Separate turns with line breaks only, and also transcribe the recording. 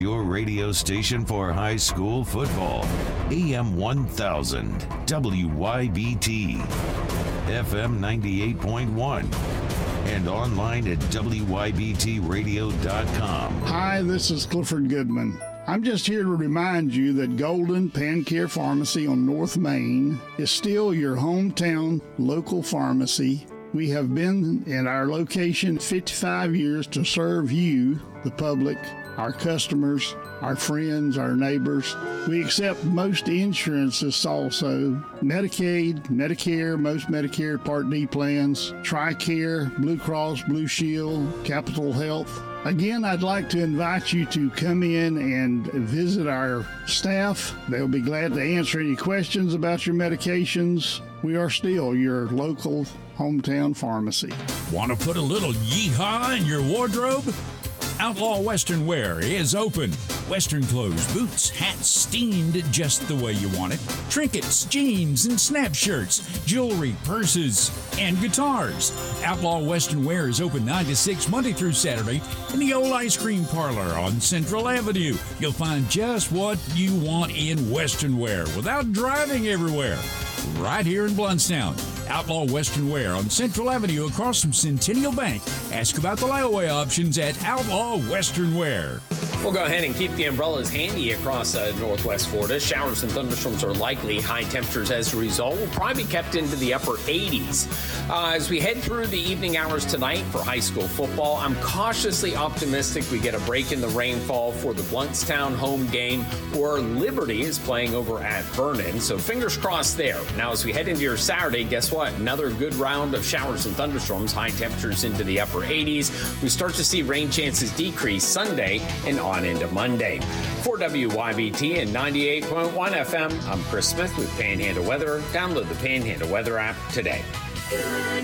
Your radio station for high school football. AM 1000, WYBT, FM 98.1, and online at WYBTradio.com.
Hi, this is Clifford Goodman. I'm just here to remind you that Golden PanCare Pharmacy on North Main is still your hometown local pharmacy. We have been in our location 55 years to serve you, the public, our customers, our friends, our neighbors. We accept most insurances also: Medicaid, Medicare, most Medicare Part D plans, TRICARE, Blue Cross, Blue Shield, Capital Health. Again, I'd like to invite you to come in and visit our staff. They'll be glad to answer any questions about your medications. We are still your local hometown pharmacy.
Want to put a little yeehaw in your wardrobe? Outlaw Western Wear is open. Western clothes, boots, hats steamed just the way you want it. Trinkets, jeans, and snap shirts, jewelry, purses, and guitars. Outlaw Western Wear is open 9 to 6 Monday through Saturday in the old ice cream parlor on Central Avenue. You'll find just what you want in Western Wear without driving everywhere. Right here in Blountstown. Outlaw Western Wear on Central Avenue across from Centennial Bank. Ask about the layaway options at Outlaw Western Wear.
We'll go ahead and keep the umbrellas handy across northwest Florida. Showers and thunderstorms are likely. High temperatures as a result will probably be kept into the upper 80s. As we head through the evening hours tonight for high school football, I'm cautiously optimistic we get a break in the rainfall for the Blountstown home game, or Liberty is playing over at Vernon. So fingers crossed there. Now, as we head into your Saturday, guess what? Another good round of showers and thunderstorms, high temperatures into the upper 80s. We start to see rain chances decrease Sunday and on into Monday. For WYBT and 98.1 FM, I'm Chris Smith with Panhandle Weather. Download the Panhandle Weather app today.